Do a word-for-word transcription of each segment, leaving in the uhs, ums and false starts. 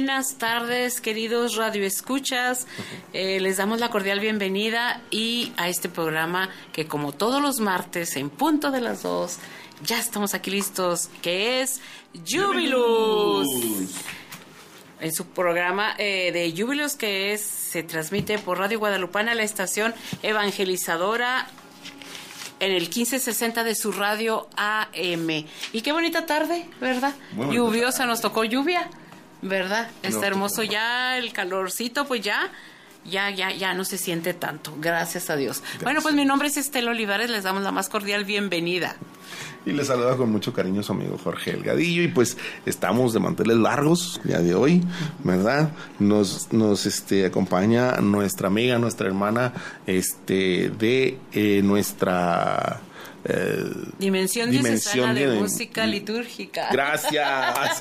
Buenas tardes, queridos radioescuchas. Eh, les damos la cordial bienvenida y a este programa que, como todos los martes en punto de las dos, ya estamos aquí listos, que es Jubilus. En su programa eh, de Jubilus, que es se transmite por Radio Guadalupana, la estación evangelizadora, en el quince sesenta de su radio A M. Y qué bonita tarde, ¿verdad? Muy lluviosa, tarde. Nos tocó lluvia, ¿verdad? Está no, hermoso ya, el calorcito, pues ya, ya, ya, ya no se siente tanto, gracias a Dios. Gracias. Bueno, pues mi nombre es Estela Olivares, les damos la más cordial bienvenida. Y les saluda con mucho cariño su amigo Jorge Delgadillo. Y pues estamos de manteles largos día de hoy, ¿verdad? Nos, nos este, acompaña nuestra amiga, nuestra hermana, este, de eh, nuestra Eh, Dimensión Diocesana de, de Música Litúrgica. Gracias.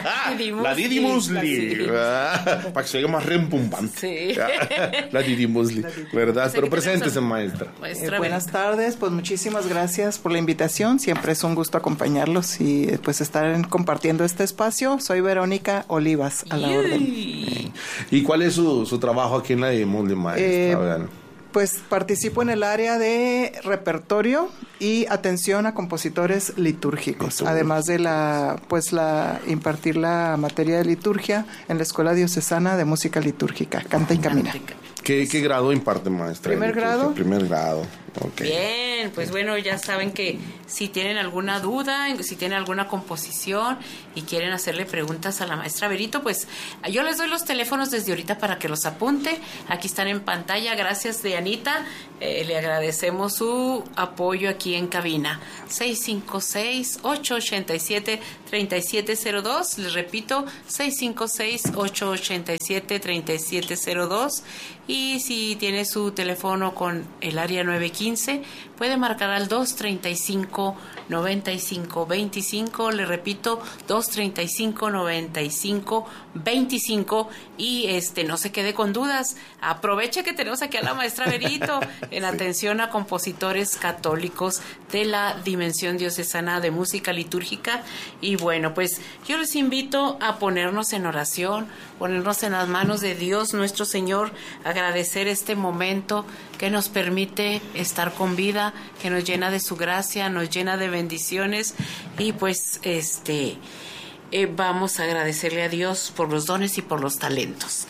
La Didi Musli, para que se oiga más rempumbante. Sí. La Didi Musli, ¿verdad? Pero preséntese, maestra. maestra eh, buenas tardes, pues muchísimas gracias por la invitación. Siempre es un gusto acompañarlos y pues estar compartiendo este espacio. Soy Verónica Olivas, a la Yui. orden. ¿Y cuál es su, su trabajo aquí en la Didi Musli, maestra? Eh, Pues participo en el área de repertorio y atención a compositores litúrgicos, Liturgia. además de la, pues la impartir la materia de liturgia en la Escuela Diocesana de Música Litúrgica, Canta y Camina. ¿Qué, qué grado imparte, maestra? Primer grado. Primer grado. Okay. Bien, pues bueno, ya saben que si tienen alguna duda, si tienen alguna composición y quieren hacerle preguntas a la maestra Berito, pues yo les doy los teléfonos desde ahorita para que los apunte. Aquí están en pantalla, gracias de Anita, eh, le agradecemos su apoyo aquí en cabina. seis cinco seis, ocho ocho siete, tres siete cero dos, les repito, seis cinco seis, ocho ocho siete, tres siete cero dos. Y si tiene su teléfono con el área nueve quince, puede marcar al dos treinta y cinco, noventa y cinco, veinticinco. Le repito, dos treinta y cinco, noventa y cinco, veinticinco. Y este no se quede con dudas. Aproveche que tenemos aquí a la maestra Berito en atención a compositores católicos de la Dimensión Diocesana de Música Litúrgica. Y bueno, pues yo les invito a ponernos en oración, ponernos en las manos de Dios nuestro Señor, agradecer este momento que nos permite estar con vida, que nos llena de su gracia, nos llena de bendiciones. Y pues este eh, vamos a agradecerle a Dios por los dones y por los talentos.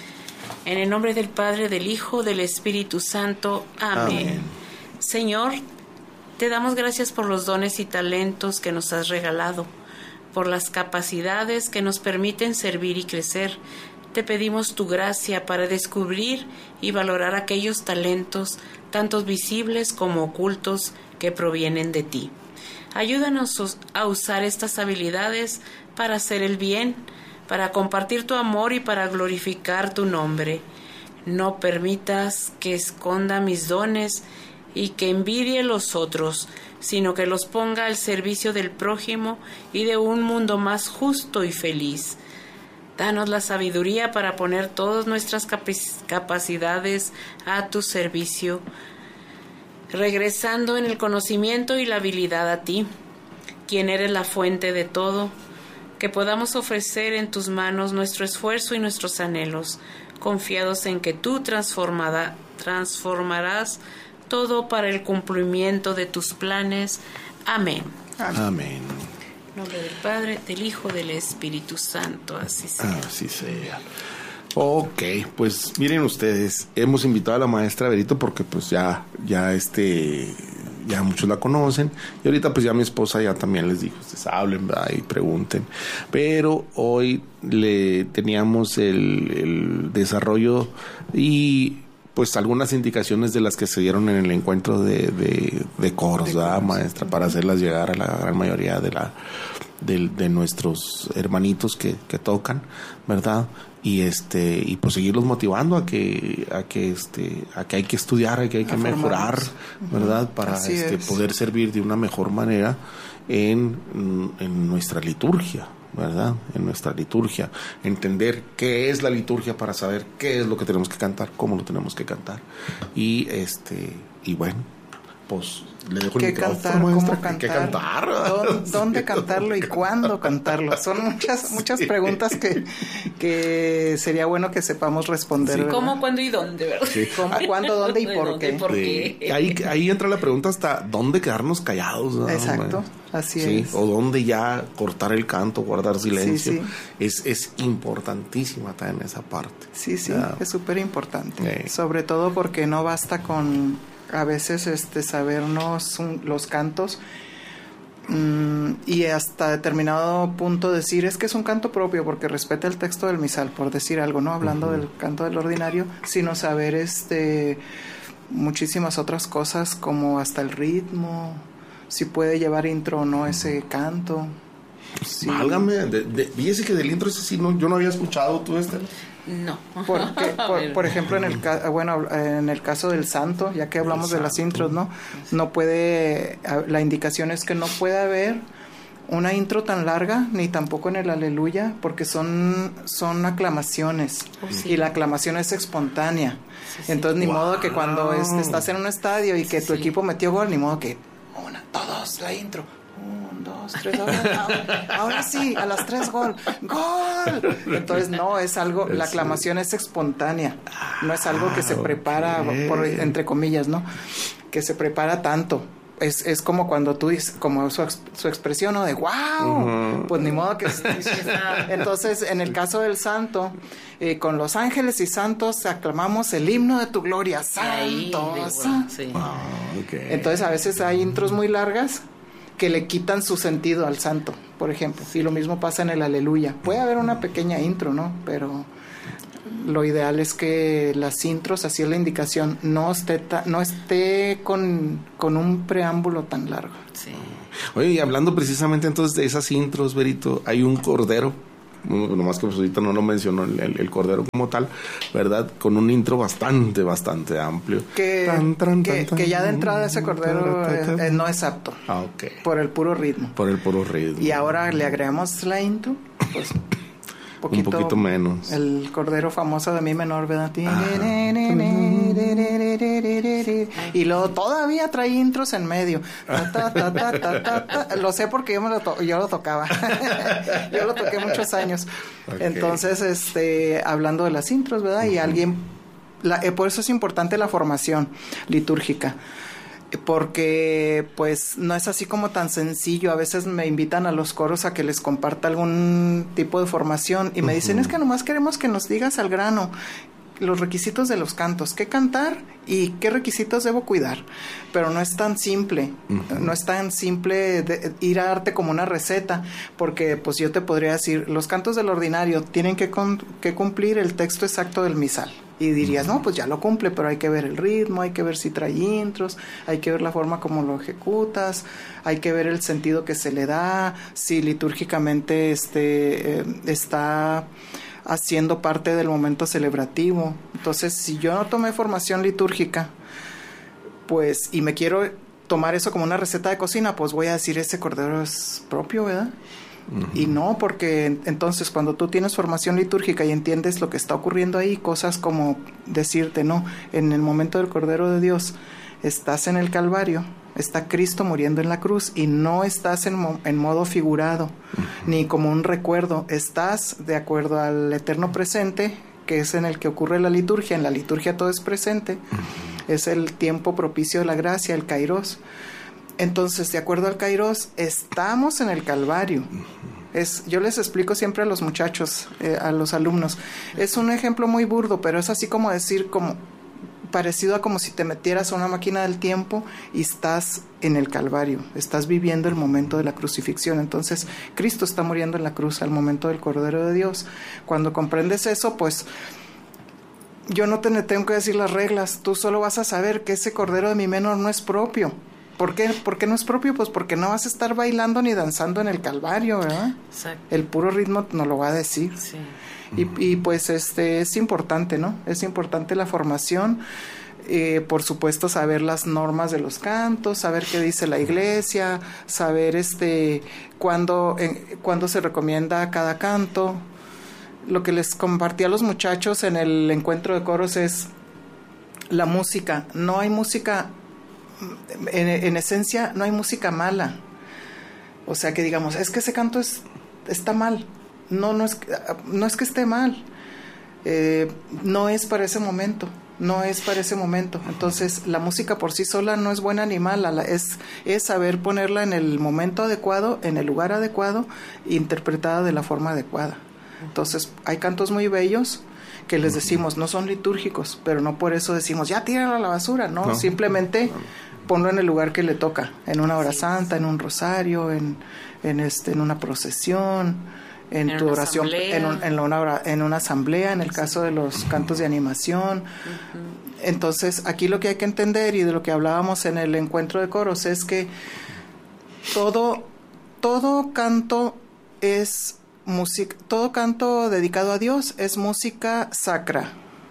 En el nombre del Padre, del Hijo, del Espíritu Santo. Amén. Amén. Señor, te damos gracias por los dones y talentos que nos has regalado, por las capacidades que nos permiten servir y crecer. Te pedimos tu gracia para descubrir y valorar aquellos talentos, tanto visibles como ocultos, que provienen de ti. Ayúdanos a usar estas habilidades para hacer el bien, para compartir tu amor y para glorificar tu nombre. No permitas que esconda mis dones y que envidie los otros, sino que los ponga al servicio del prójimo y de un mundo más justo y feliz. Danos la sabiduría para poner todas nuestras capac- capacidades a tu servicio, regresando en el conocimiento y la habilidad a ti, quien eres la fuente de todo, que podamos ofrecer en tus manos nuestro esfuerzo y nuestros anhelos, confiados en que tú transformada, transformarás todo para el cumplimiento de tus planes. Amén. Amén. Amén. En nombre del Padre, del Hijo, del Espíritu Santo, así sea. Así sea. Ok, pues miren ustedes, hemos invitado a la maestra Berito porque pues ya, ya este, ya muchos la conocen y ahorita pues ya mi esposa ya también les dijo, ustedes hablen, ¿verdad? Y pregunten, pero hoy le teníamos el, el desarrollo y pues algunas indicaciones de las que se dieron en el encuentro de, de, de coros, ¿verdad, maestra? Para hacerlas llegar a la gran mayoría de la de, de nuestros hermanitos que, que tocan, ¿verdad? Y este y pues seguirlos motivando a que a que este a que hay que estudiar, a que hay que mejorar, ¿verdad? Para Así este es. poder servir de una mejor manera en, en nuestra liturgia, ¿verdad? En nuestra liturgia, entender qué es la liturgia para saber qué es lo que tenemos que cantar, cómo lo tenemos que cantar. Y este y bueno, pues le dejo el ¿Qué micrófono, cantar? maestra, ¿Cómo cantar? ¿Qué cantar? ¿Dónde, dónde cantarlo y cuándo cantarlo? Son muchas muchas Sí. preguntas que, que sería bueno que sepamos responder. Sí. ¿verdad? ¿Cómo, cuándo y dónde, verdad? Sí. ¿Cómo, cuándo, dónde y por ¿Dónde y qué? por Sí. qué? Ahí, ahí entra la pregunta hasta dónde quedarnos callados, ¿no? Exacto, Bueno, así sí, es. o dónde ya cortar el canto, guardar silencio. Sí, sí. Es, es importantísima también esa parte. Sí, sí, Ya. es súper importante. Sí. Sobre todo porque no basta con a veces este sabernos un- los cantos mm, y hasta determinado punto decir es que es un canto propio porque respeta el texto del misal, por decir algo, no hablando Ujú. del canto del ordinario, sino saber este muchísimas otras cosas como hasta el ritmo, si puede llevar intro o no ese canto. Sí. Válgame, de, de, fíjese que del intro ese sí, no, yo no había escuchado tú este. No. Porque, A por, ver. por ejemplo, en el ca- bueno, en el caso del santo, ya que hablamos El de las santo. intros, ¿no? No puede, la indicación es que no puede haber una intro tan larga, ni tampoco en el aleluya, porque son, son aclamaciones. Oh, sí. Y la aclamación es espontánea. Sí, sí. Entonces, ni Wow. modo que cuando este, estás en un estadio y que tu Sí. equipo metió gol, ni modo que una, todos, la intro. Un, dos, tres, ahora, ahora, ahora sí, a las tres gol, gol. Entonces no, es algo, la aclamación es espontánea, no es algo que se prepara, ok. por, entre comillas, ¿no? Que se prepara tanto. Es, es como cuando tú dices, como su, ex- su expresión, ¿no? De wow, Ujú. pues ni modo que... Entonces, en el caso del santo, eh, con los ángeles y santos aclamamos el himno de tu gloria, Ahí, santo, de- santo. sí. Ah, ok. Entonces a veces hay intros muy largas que le quitan su sentido al santo, por ejemplo. Y lo mismo pasa en el aleluya. Puede haber una pequeña intro, ¿no? Pero lo ideal es que las intros, así es la indicación, no esté, ta- no esté con, con un preámbulo tan largo. Sí. Oye, y hablando precisamente entonces de esas intros, Berito, hay un cordero, no- nomás que pues ahorita no lo mencionó el, el- el cordero como tal, ¿verdad? Con un intro bastante, bastante amplio. Que, Tan, tan, que, tan, que ya de tan, entrada ese cordero tan, tan, eh, tan. eh, no es apto Ah, ok. por el puro ritmo. Por el puro ritmo. Y ahora le agregamos la intro, pues un poquito menos. El cordero famoso de mi menor, ¿verdad? Y luego todavía trae intros en medio. Ta, ta, ta, ta, ta, ta, ta. Lo sé porque yo, me lo, to- yo lo tocaba. Yo lo toqué muchos años. Ok. Entonces, este, hablando de las intros, ¿verdad? Y alguien, la, eh, por eso es importante la formación litúrgica. Porque pues no es así como tan sencillo. A veces me invitan a los coros a que les comparta algún tipo de formación y me dicen, es que nomás queremos que nos digas al grano los requisitos de los cantos, qué cantar y qué requisitos debo cuidar. Pero no es tan simple, uh-huh. no es tan simple de ir a darte como una receta, porque pues yo te podría decir, los cantos del ordinario tienen que, con, que cumplir el texto exacto del misal. Y dirías, no, pues ya lo cumple, pero hay que ver el ritmo, hay que ver si trae intros, hay que ver la forma como lo ejecutas, hay que ver el sentido que se le da, si litúrgicamente este, eh, está haciendo parte del momento celebrativo. Entonces, si yo no tomé formación litúrgica, pues, y me quiero tomar eso como una receta de cocina, pues voy a decir, ese cordero es propio, ¿verdad? Uh-huh. Y no, porque entonces cuando tú tienes formación litúrgica y entiendes lo que está ocurriendo ahí, cosas como decirte, no, en el momento del Cordero de Dios, estás en el Calvario, está Cristo muriendo en la cruz y no estás en, mo- en modo figurado, uh-huh. ni como un recuerdo, estás de acuerdo al eterno presente, que es en el que ocurre la liturgia. En la liturgia todo es presente, uh-huh. es el tiempo propicio de la gracia, el kairos. Entonces, de acuerdo al kairos, estamos en el Calvario. Es, yo les explico siempre a los muchachos, eh, a los alumnos, es un ejemplo muy burdo, pero es así como decir, como parecido a como si te metieras a una máquina del tiempo y estás en el Calvario, estás viviendo el momento de la crucifixión. Entonces, Cristo está muriendo en la cruz al momento del Cordero de Dios. Cuando comprendes eso, pues yo no te tengo que decir las reglas, tú solo vas a saber que ese Cordero de mi menor no es propio. ¿Por qué? ¿Por qué no es propio? Pues porque no vas a estar bailando ni danzando en el Calvario, ¿verdad? Exacto. El puro ritmo nos lo va a decir. Sí. Y, y pues este es importante, ¿no? Es importante la formación, eh, por supuesto saber las normas de los cantos, saber qué dice la iglesia, saber este cuándo, eh, cuándo se recomienda cada canto. Lo que les compartí a los muchachos en el encuentro de coros es la música. No hay música en, en esencia no hay música mala. O sea, que digamos, es que ese canto es, está mal. No, no es, no es que esté mal. Eh, no es para ese momento. No es para ese momento. Entonces, la música por sí sola no es buena ni mala. Es, es saber ponerla en el momento adecuado, en el lugar adecuado, interpretada de la forma adecuada. Entonces, hay cantos muy bellos que les decimos, no son litúrgicos, pero no por eso decimos, ya tíralo a la basura. No, no. Simplemente ponlo en el lugar que le toca, en una hora sí, santa, en un rosario, en, en, este, en una procesión, en, en tu oración, en, un, en, una, en una asamblea, en el caso de los cantos de animación. Uh-huh. Entonces, aquí lo que hay que entender, y de lo que hablábamos en el encuentro de coros, es que todo, todo canto es música, todo canto dedicado a Dios es música sacra.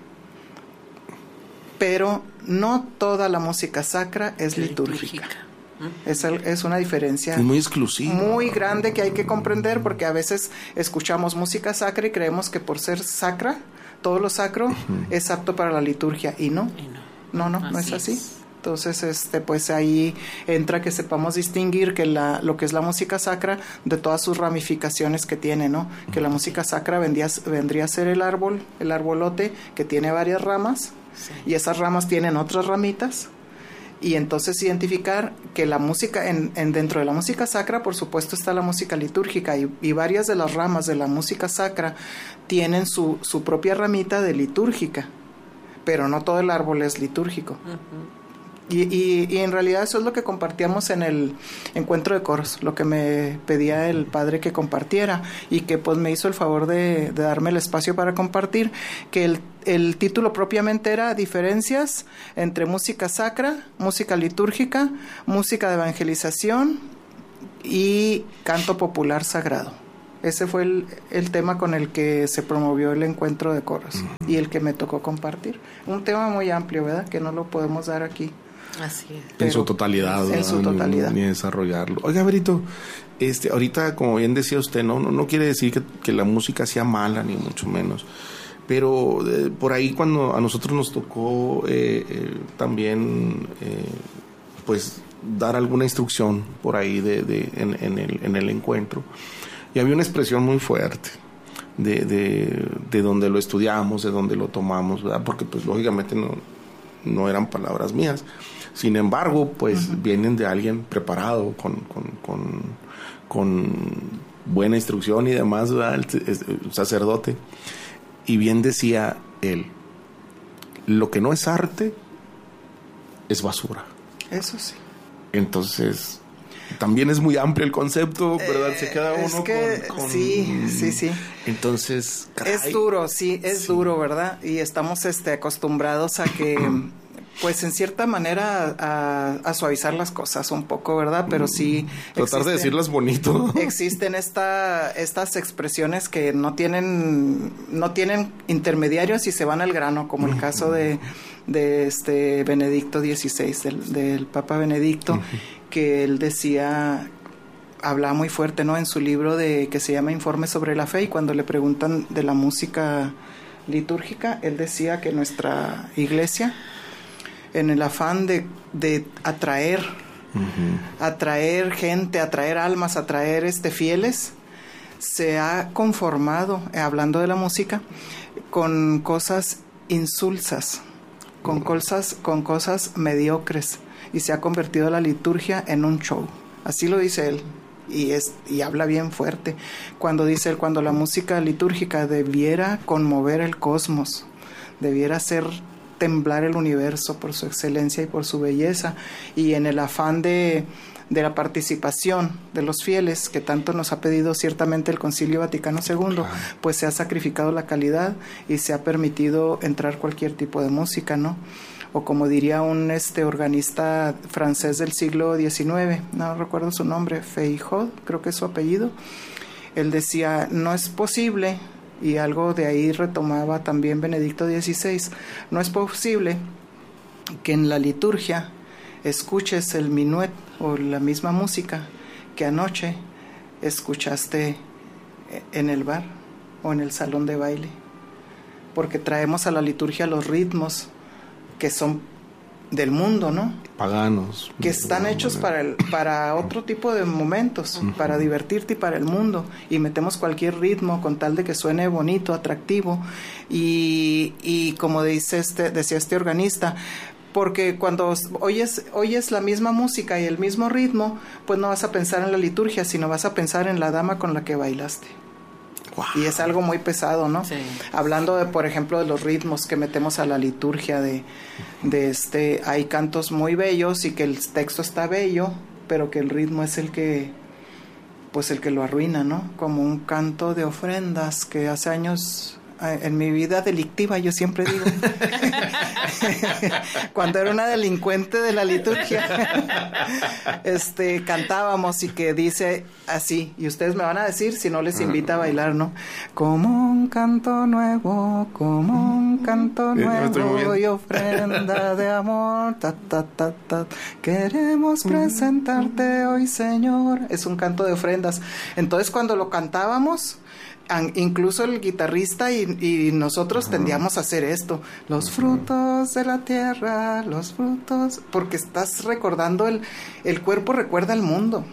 Pero no toda la música sacra es litúrgica. litúrgica. Es, el, es una diferencia muy exclusiva, muy grande que hay que comprender, porque a veces escuchamos música sacra y creemos que por ser sacra, todo lo sacro uh-huh. es apto para la liturgia, y no, y no, no, no, no es así. Es. Entonces, este, pues ahí entra que sepamos distinguir que la, lo que es la música sacra de todas sus ramificaciones que tiene, ¿no? Que la música sacra vendría, vendría a ser el árbol, el arbolote, que tiene varias ramas, sí. y esas ramas tienen otras ramitas. Y entonces identificar que la música, en, en dentro de la música sacra, por supuesto, está la música litúrgica, y, y varias de las ramas de la música sacra tienen su, su propia ramita de litúrgica, pero no todo el árbol es litúrgico. Uh-huh. Y, y, y en realidad eso es lo que compartíamos en el encuentro de coros, lo que me pedía el padre que compartiera, y que pues me hizo el favor de, de darme el espacio para compartir, que el, el título propiamente era Diferencias entre música sacra, música litúrgica, música de evangelización y canto popular sagrado. Ese fue el, el tema con el que se promovió el encuentro de coros, uh-huh. y el que me tocó compartir. Un tema muy amplio, ¿verdad? Que no lo podemos dar aquí. Así es. En su totalidad. En su totalidad. Ni, ni desarrollarlo. Oiga, Berito, este, ahorita, como bien decía usted, no, no, no quiere decir que, que la música sea mala, ni mucho menos. Pero eh, por ahí, cuando a nosotros nos tocó eh, eh, también, eh, pues, dar alguna instrucción por ahí de, de, en, en, el, en el encuentro, y había una expresión muy fuerte de, de, de donde lo estudiamos, de donde lo tomamos, ¿verdad? Porque, pues, lógicamente no, no eran palabras mías. Sin embargo, pues uh-huh. vienen de alguien preparado, con, con, con, con buena instrucción y demás, ¿verdad? El, el sacerdote. Y bien decía él, lo que no es arte es basura. Eso sí. Entonces, también es muy amplio el concepto, ¿verdad? Eh, Se queda uno es que, con, con... Sí, sí, sí. Entonces, caray. Es duro, sí, es sí. duro, ¿verdad? Y estamos este, acostumbrados a que... pues en cierta manera a, a suavizar las cosas un poco, ¿verdad? Pero sí... Tratar existen, de decirlas bonito. Existen esta, estas expresiones que no tienen, no tienen intermediarios y se van al grano, como el caso de, de este Benedicto dieciséis, del, del Papa Benedicto, que él decía... hablaba muy fuerte, ¿no? En su libro de que se llama Informe sobre la Fe, y cuando le preguntan de la música litúrgica, él decía que nuestra iglesia, en el afán de, de atraer, uh-huh. atraer gente, atraer almas, atraer este fieles, se ha conformado, eh, hablando de la música, con cosas insulsas, con cosas, con cosas mediocres, y se ha convertido la liturgia en un show. Así lo dice él. Y, es, y habla bien fuerte cuando dice él, cuando la música litúrgica debiera conmover el cosmos, debiera hacer temblar el universo por su excelencia y por su belleza, y en el afán de, de la participación de los fieles que tanto nos ha pedido ciertamente el Concilio Vaticano segundo, pues se ha sacrificado la calidad y se ha permitido entrar cualquier tipo de música, ¿no? O como diría un este organista francés del siglo diecinueve, no recuerdo su nombre, Feijó, creo que es su apellido, él decía, no es posible, y algo de ahí retomaba también Benedicto dieciséis, no es posible que en la liturgia escuches el minuet o la misma música que anoche escuchaste en el bar o en el salón de baile, porque traemos a la liturgia los ritmos que son del mundo, ¿no? Paganos. Que están hechos para el, para otro tipo de momentos, uh-huh. para divertirte y para el mundo, y metemos cualquier ritmo con tal de que suene bonito, atractivo, y, y como dice este, decía este organista, porque cuando oyes, oyes la misma música y el mismo ritmo, pues no vas a pensar en la liturgia, sino vas a pensar en la dama con la que bailaste. Wow. Y es algo muy pesado, ¿no? Sí. Hablando de, por ejemplo, de los ritmos que metemos a la liturgia, de, de este, hay cantos muy bellos y que el texto está bello, pero que el ritmo es el que, pues el que lo arruina, ¿no? Como un canto de ofrendas que hace años, en mi vida delictiva, yo siempre digo, cuando era una delincuente de la liturgia, este, cantábamos y que dice así, y ustedes me van a decir si no les invita a bailar, ¿no? Como un canto nuevo, como un canto nuevo y ofrenda de amor, ta, ta, ta, ta, queremos presentarte hoy, Señor. Es un canto de ofrendas. Entonces, cuando lo cantábamos, incluso el guitarrista y, y nosotros tendíamos a hacer esto, los frutos de la tierra, los frutos, porque estás recordando, el, el cuerpo recuerda el mundo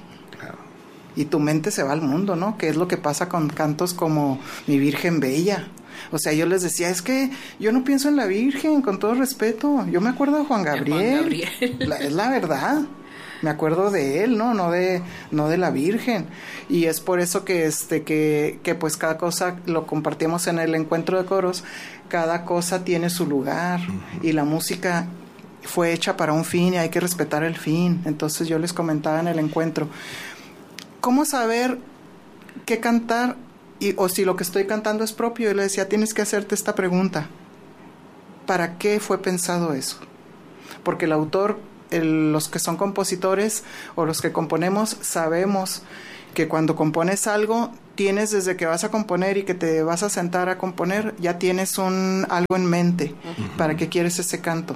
y tu mente se va al mundo, ¿no? Que es lo que pasa con cantos como Mi Virgen Bella. O sea, yo les decía, es que yo no pienso en la Virgen, con todo respeto, yo me acuerdo de Juan Gabriel, Juan Gabriel. La, es la verdad. Me acuerdo de él, ¿no? No de, no de la Virgen. Y es por eso que, este, que, que pues cada cosa lo compartimos en el encuentro de coros. Cada cosa tiene su lugar. Uh-huh. Y la música fue hecha para un fin y hay que respetar el fin. Entonces yo les comentaba en el encuentro, ¿cómo saber qué cantar? Y, o si lo que estoy cantando es propio. Yo le decía, tienes que hacerte esta pregunta. ¿Para qué fue pensado eso? Porque el autor... El, los que son compositores o los que componemos sabemos que cuando compones algo tienes, desde que vas a componer y que te vas a sentar a componer, ya tienes un algo en mente. Uh-huh. ¿Para qué quieres ese canto?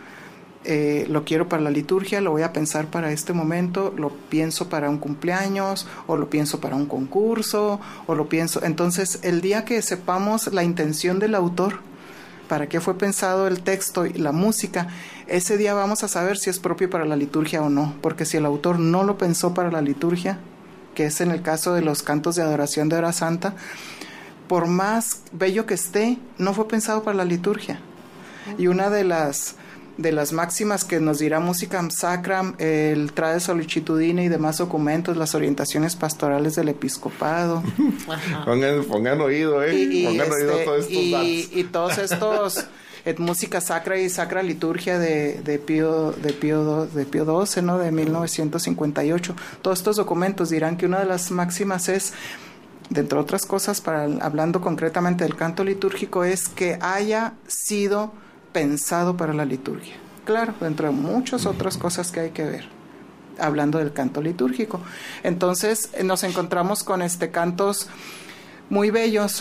Eh, lo quiero para la liturgia, lo voy a pensar para este momento, lo pienso para un cumpleaños o lo pienso para un concurso o lo pienso. Entonces, el día que sepamos la intención del autor, para qué fue pensado el texto y la música, ese día vamos a saber si es propio para la liturgia o no, porque si el autor no lo pensó para la liturgia, que es en el caso de los cantos de adoración de hora santa, por más bello que esté, no fue pensado para la liturgia. Y una de las de las máximas que nos dirá Musicam Sacram, el Trade Sollicitudine y demás documentos, las orientaciones pastorales del episcopado. pongan, pongan oído, ¿eh? Y, y pongan este, oído a todos estos y, datos. Y todos estos, et música sacra y sacra liturgia de, de Pío, de Pío, de Pío doce, ¿no? De mil novecientos cincuenta y ocho. Todos estos documentos dirán que una de las máximas es, de entre otras cosas, para hablando concretamente del canto litúrgico, es que haya sido pensado para la liturgia. Claro, dentro de muchas otras cosas que hay que ver, hablando del canto litúrgico. Entonces nos encontramos con este cantos muy bellos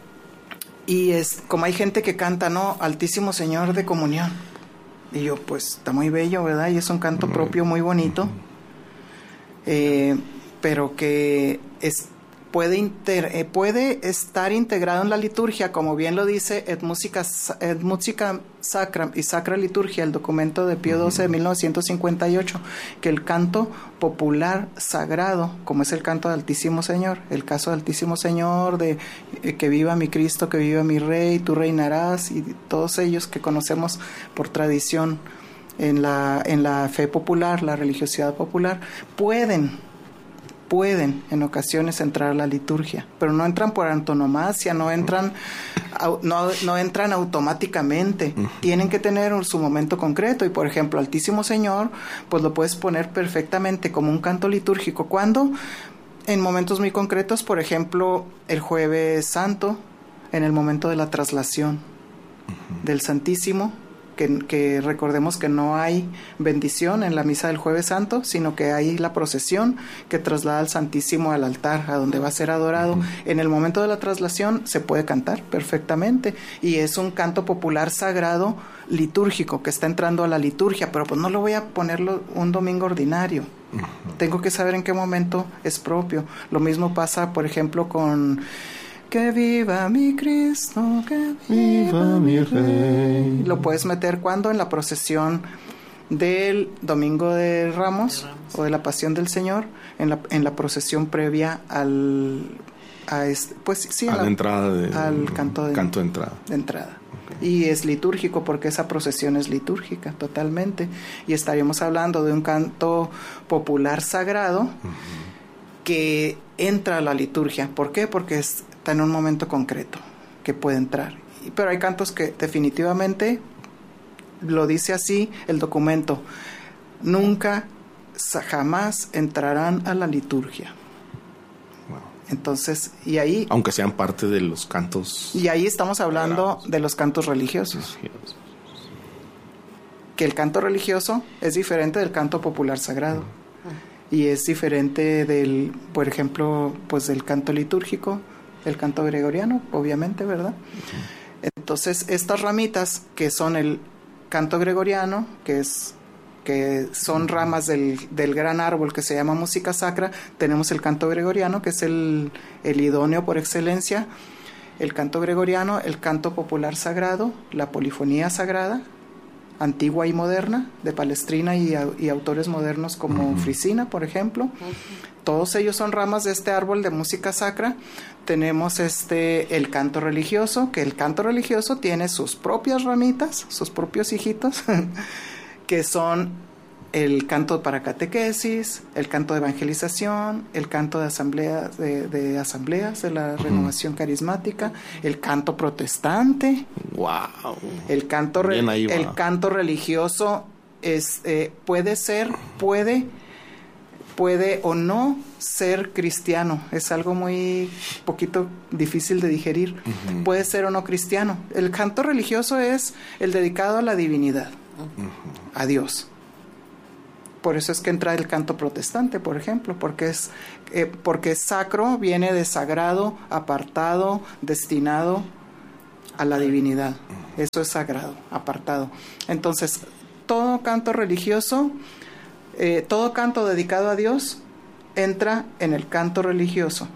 y es como hay gente que canta, ¿no? Altísimo Señor de comunión. Y yo, pues está muy bello, ¿verdad? Y es un canto propio muy bonito, eh, pero que es Puede, inter, eh, puede estar integrado en la liturgia, como bien lo dice et música, et música sacra y sacra liturgia, el documento de Pío doce de mil novecientos cincuenta y ocho, que el canto popular sagrado, como es el canto de Altísimo Señor, el caso de Altísimo Señor, de eh, que viva mi Cristo, que viva mi Rey, tú reinarás, y todos ellos que conocemos por tradición en la, en la fe popular, la religiosidad popular, pueden pueden en ocasiones entrar a la liturgia, pero no entran por antonomasia, no entran no, no entran automáticamente, uh-huh. Tienen que tener su momento concreto. Y por ejemplo, Altísimo Señor, pues lo puedes poner perfectamente como un canto litúrgico. ¿Cuándo? En momentos muy concretos, por ejemplo, el Jueves Santo, en el momento de la traslación uh-huh. del Santísimo, Que, que recordemos que no hay bendición en la misa del Jueves Santo, sino que hay la procesión que traslada al Santísimo al altar, a donde va a ser adorado. Uh-huh. En el momento de la traslación se puede cantar perfectamente, y es un canto popular sagrado litúrgico que está entrando a la liturgia, pero pues no lo voy a ponerlo un domingo ordinario. Uh-huh. Tengo que saber en qué momento es propio. Lo mismo pasa, por ejemplo, con que viva mi Cristo, que viva, viva mi Rey. Lo puedes meter cuando en la procesión del Domingo de Ramos, de Ramos. o de la Pasión del Señor en la, en la procesión previa al a este, pues sí, a la, la entrada de, al canto de, canto de entrada. De entrada. Okay. Y es litúrgico porque esa procesión es litúrgica totalmente, y estaríamos hablando de un canto popular sagrado uh-huh. que entra a la liturgia. ¿Por qué? Porque está en un momento concreto que puede entrar. Pero hay cantos que definitivamente, lo dice así el documento, nunca, jamás entrarán a la liturgia. Wow. Entonces, y ahí... Aunque sean parte de los cantos... Y ahí estamos hablando sagrados. De los cantos religiosos. religiosos. Que el canto religioso es diferente del canto popular sagrado. Uh-huh. Y es diferente del, por ejemplo, pues del canto litúrgico, el canto gregoriano, obviamente, ¿verdad? Uh-huh. Entonces, estas ramitas que son el canto gregoriano, que es que son ramas del, del gran árbol que se llama música sacra, tenemos el canto gregoriano, que es el, el idóneo por excelencia, el canto gregoriano, el canto popular sagrado, la polifonía sagrada, antigua y moderna, de Palestrina y, y autores modernos como uh-huh. Frisina, por ejemplo. Uh-huh. Todos ellos son ramas de este árbol de música sacra. Tenemos este el canto religioso, que el canto religioso tiene sus propias ramitas, sus propios hijitos, que son el canto para catequesis, el canto de evangelización, el canto de asambleas de, de asambleas de la renovación carismática, el canto protestante. Wow. El canto re, el canto religioso es eh, puede ser, puede puede o no ser cristiano. Es algo muy poquito difícil de digerir. Uh-huh. Puede ser o no cristiano. El canto religioso es el dedicado a la divinidad, uh-huh. a Dios. Por eso es que entra el canto protestante, por ejemplo, porque es eh, porque sacro viene de sagrado, apartado, destinado a la divinidad. Eso es sagrado, apartado. Entonces, todo canto religioso, eh, todo canto dedicado a Dios entra en el canto religioso.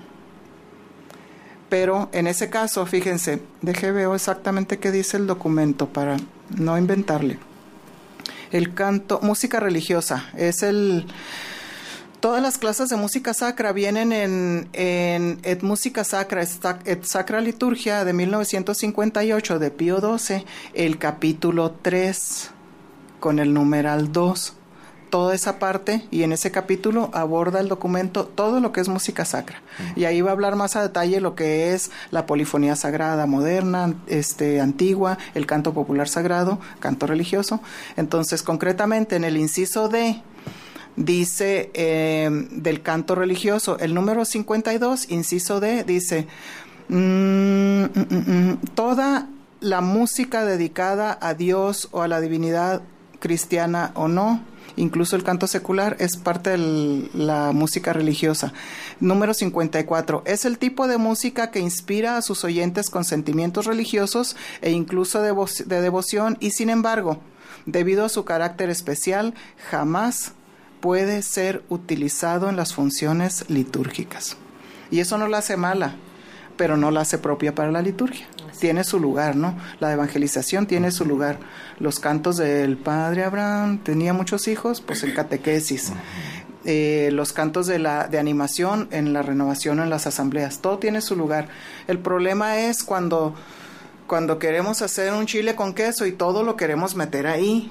Pero en ese caso, fíjense, deje veo exactamente qué dice el documento para no inventarle. El canto, música religiosa, es el... Todas las clases de música sacra vienen en, en Et Música Sacra, Et Sacra Liturgia de mil novecientos cincuenta y ocho de Pío doce, el capítulo tres, con el numeral dos. Toda esa parte, y en ese capítulo aborda el documento todo lo que es música sacra. Uh-huh. Y ahí va a hablar más a detalle lo que es la polifonía sagrada moderna, este, antigua, el canto popular sagrado, canto religioso. Entonces, concretamente, en el inciso D, dice eh, del canto religioso, el número cincuenta y dos, inciso D, dice, mm, mm, mm, toda la música dedicada a Dios o a la divinidad cristiana o no, incluso el canto secular, es parte de la música religiosa. Número cincuenta y cuatro. Es el tipo de música que inspira a sus oyentes con sentimientos religiosos e incluso de, devo- de devoción y, sin embargo, debido a su carácter especial, jamás puede ser utilizado en las funciones litúrgicas. Y eso no la hace mala, pero no la hace propia para la liturgia. Tiene su lugar, ¿no? La evangelización tiene su lugar. Los cantos del padre Abraham, tenía muchos hijos, pues en catequesis. Eh, los cantos de la de animación en la renovación en las asambleas, todo tiene su lugar. El problema es cuando, cuando queremos hacer un chile con queso y todo lo queremos meter ahí.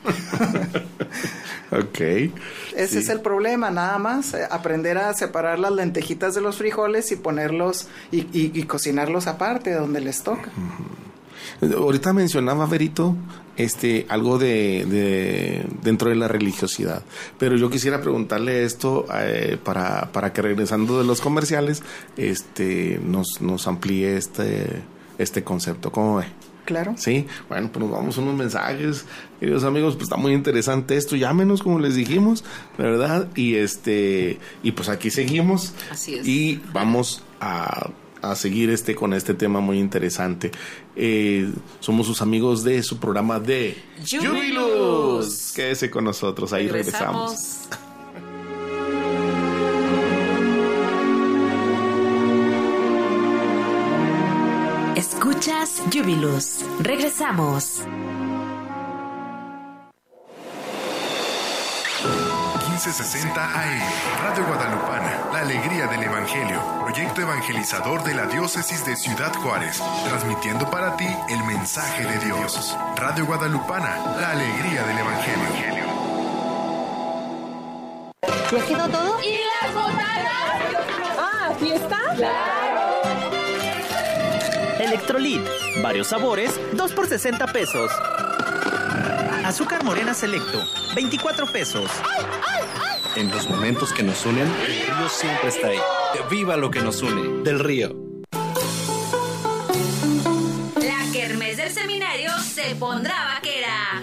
Ok. Ese sí. Es el problema, nada más, eh, aprender a separar las lentejitas de los frijoles y ponerlos y, y, y cocinarlos aparte de donde les toca. Uh-huh. Ahorita mencionaba, Verito, este, algo de, de dentro de la religiosidad, pero yo quisiera preguntarle esto eh, para, para que regresando de los comerciales, este, nos, nos amplíe este, este concepto. ¿Cómo ve? Claro. Sí, bueno, pues nos vamos a unos mensajes, queridos amigos, pues está muy interesante esto, llámenos como les dijimos, ¿verdad? Y este, y pues aquí seguimos. Así es. Y vamos a, a seguir este con este tema muy interesante. Eh, somos sus amigos de su programa de Júbilos. Quédese con nosotros, ahí regresamos. regresamos. Escuchas Júbilos. Regresamos. quince sesenta A M. Radio Guadalupana, la alegría del Evangelio. Proyecto evangelizador de la Diócesis de Ciudad Juárez. Transmitiendo para ti el mensaje de Dios. Radio Guadalupana, la alegría del Evangelio. ¿Ya quedó todo? ¿Y las botanas? Ah, ¿fiesta? ¡Claro! Electrolit, varios sabores, dos por sesenta pesos. Azúcar morena selecto, veinticuatro pesos. ¡Ay, ay, ay! En los momentos que nos unen, el río siempre está ahí. ¡Viva lo que nos une! Del Río. La kermés del seminario se pondrá vaquera.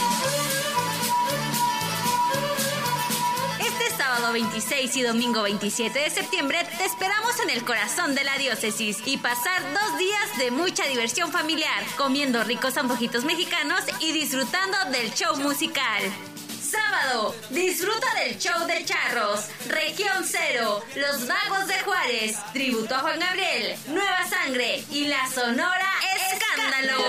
Sábado veintiséis y domingo veintisiete de septiembre te esperamos en el corazón de la diócesis y pasar dos días de mucha diversión familiar, comiendo ricos antojitos mexicanos y disfrutando del show musical. Sábado, disfruta del show de charros, Región Cero, Los Vagos de Juárez, tributo a Juan Gabriel, Nueva Sangre y la Sonora Escándalo.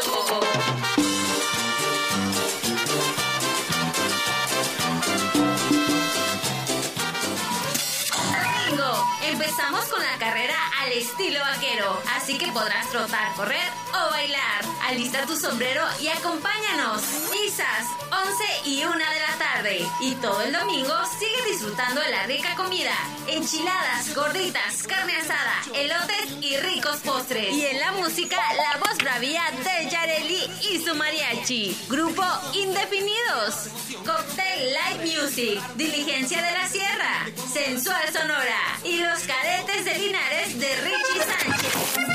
Empezamos con la carrera al estilo vaquero, así que podrás trotar, correr o bailar. Alista tu sombrero y acompáñanos. Misas, once y una de la tarde. Y todo el domingo sigue disfrutando de la rica comida. Enchiladas, gorditas, carne asada, elotes y ricos postres. Y en la música, la voz bravía de Yareli y su mariachi. Grupo Indefinidos. Cocktail Live Music. Diligencia de la Sierra. Sensual Sonora. Y los cadetes de Linares de Richie Sánchez.